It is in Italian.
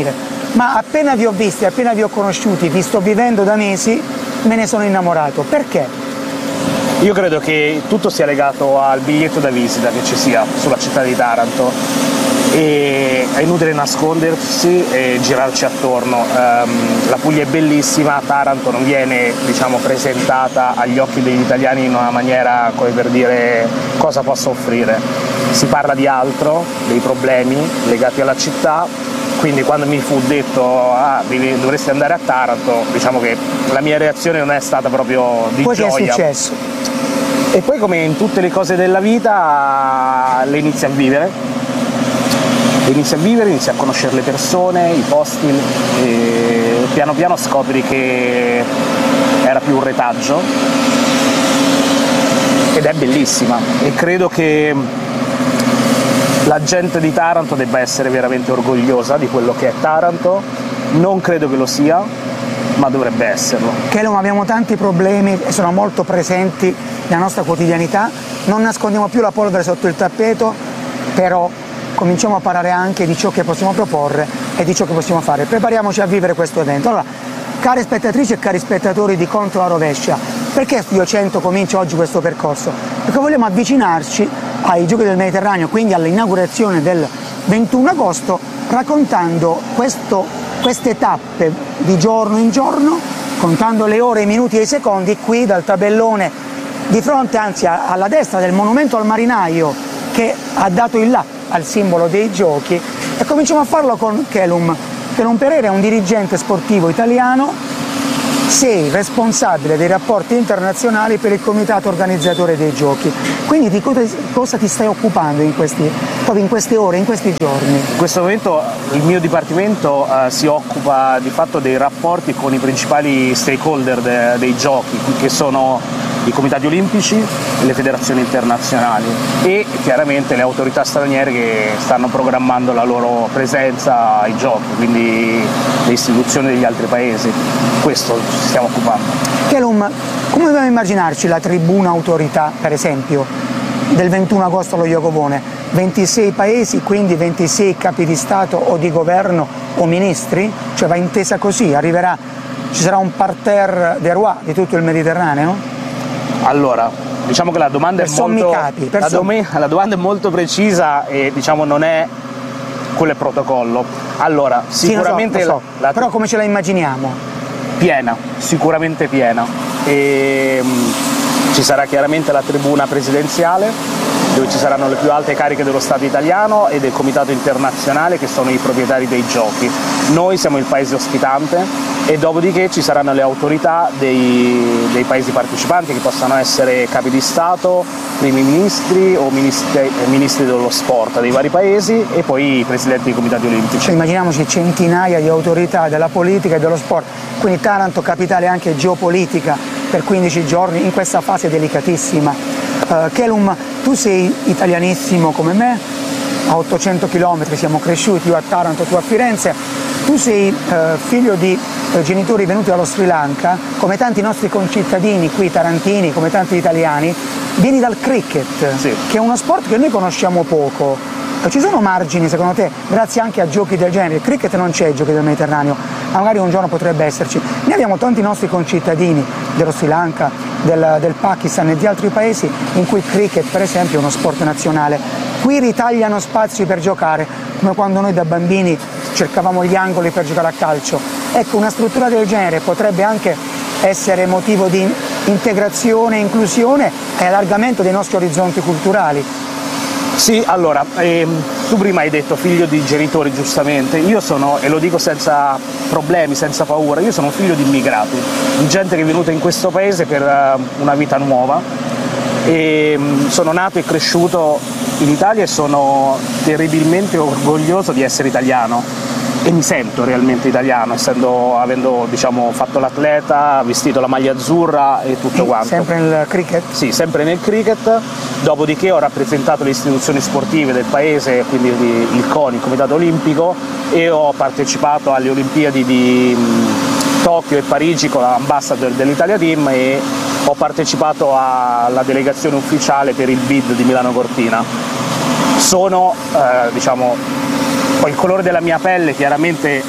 incredibile, ma appena vi ho visti, appena vi ho conosciuti, vi sto vivendo da mesi, me ne sono innamorato. Perché? Io credo che tutto sia legato al biglietto da visita che ci sia sulla città di Taranto, e è inutile nascondersi e girarci attorno. La Puglia è bellissima, Taranto non viene, diciamo, presentata agli occhi degli italiani in una maniera come per dire cosa possa offrire. Si parla di altro, dei problemi legati alla città, quindi quando mi fu detto dovresti andare a Taranto, diciamo che la mia reazione non è stata proprio di Poi gioia. Poi che è successo? E poi, come in tutte le cose della vita, le inizi a vivere, inizi a conoscere le persone, i posti, e piano piano scopri che era più un retaggio, ed è bellissima, e credo che la gente di Taranto debba essere veramente orgogliosa di quello che è Taranto. Non credo che lo sia, ma dovrebbe esserlo. Kelum, abbiamo tanti problemi e sono molto presenti nella nostra quotidianità, non nascondiamo più la polvere sotto il tappeto, però cominciamo a parlare anche di ciò che possiamo proporre e di ciò che possiamo fare. Prepariamoci a vivere questo evento. Allora, care spettatrici e cari spettatori di Contro la Rovescia, perché Studio 100 comincia oggi questo percorso? Perché vogliamo avvicinarci ai Giochi del Mediterraneo, quindi all'inaugurazione del 21 agosto, raccontando queste tappe di giorno in giorno, contando le ore, i minuti e i secondi, qui dal tabellone di fronte, anzi alla destra del monumento al marinaio che ha dato il là al simbolo dei giochi, e cominciamo a farlo con Kelum. Kelum Pereira è un dirigente sportivo italiano, sei responsabile dei rapporti internazionali per il comitato organizzatore dei giochi. Quindi di cosa ti stai occupando proprio in queste ore, in questi giorni? In questo momento il mio dipartimento si occupa di fatto dei rapporti con i principali stakeholder dei giochi, che sono i comitati olimpici e le federazioni internazionali, e chiaramente le autorità straniere che stanno programmando la loro presenza ai giochi, quindi le istituzioni degli altri paesi. Questo ci stiamo occupando. Kelum, come dobbiamo immaginarci la tribuna autorità, per esempio, del 21 agosto allo Jacobone? 26 paesi, quindi 26 capi di Stato o di governo o ministri? Cioè va intesa così? Ci sarà un parterre des rois di tutto il Mediterraneo? Allora, diciamo che la domanda la domanda è molto precisa, e diciamo non è quello è protocollo. Allora, sicuramente sì, lo so. Però come ce la immaginiamo? Piena, sicuramente piena. E ci sarà chiaramente la tribuna presidenziale, dove ci saranno le più alte cariche dello Stato italiano e del Comitato internazionale, che sono i proprietari dei giochi. Noi siamo il paese ospitante, e dopodiché ci saranno le autorità dei paesi partecipanti, che possano essere capi di Stato, primi ministri o ministri dello sport dei vari paesi, e poi i presidenti dei comitati olimpici. Cioè, immaginiamoci centinaia di autorità della politica e dello sport, quindi Taranto capitale anche geopolitica per 15 giorni in questa fase delicatissima. Kelum, tu sei italianissimo come me, a 800 km siamo cresciuti, io a Taranto, tu a Firenze. Tu sei figlio di genitori venuti dallo Sri Lanka, come tanti nostri concittadini qui tarantini, come tanti italiani, vieni dal cricket, sì, che è uno sport che noi conosciamo poco. Ci sono margini, secondo te, grazie anche a giochi del genere? Il cricket non c'è ai Giochi del Mediterraneo, ma magari un giorno potrebbe esserci. Noi abbiamo tanti nostri concittadini dello Sri Lanka, del Pakistan e di altri paesi in cui il cricket, per esempio, è uno sport nazionale. Qui ritagliano spazi per giocare, come quando noi da bambini cercavamo gli angoli per giocare a calcio. Ecco, una struttura del genere potrebbe anche essere motivo di integrazione, inclusione e allargamento dei nostri orizzonti culturali. Sì, allora, tu prima hai detto figlio di genitori, giustamente. Io sono, e lo dico senza problemi, senza paura, io sono un figlio di immigrati, di gente che è venuta in questo paese per una vita nuova, e sono nato e cresciuto in Italia, e sono terribilmente orgoglioso di essere italiano, e mi sento realmente italiano, avendo diciamo, fatto l'atleta, vestito la maglia azzurra e tutto quanto. Sempre nel cricket? Sì, sempre nel cricket, dopodiché ho rappresentato le istituzioni sportive del paese, quindi il CONI, il Comitato Olimpico, e ho partecipato alle Olimpiadi di Tokyo e Parigi con l'ambassador dell'Italia Team, e ho partecipato alla delegazione ufficiale per il BID di Milano Cortina. Sono, diciamo, poi il colore della mia pelle chiaramente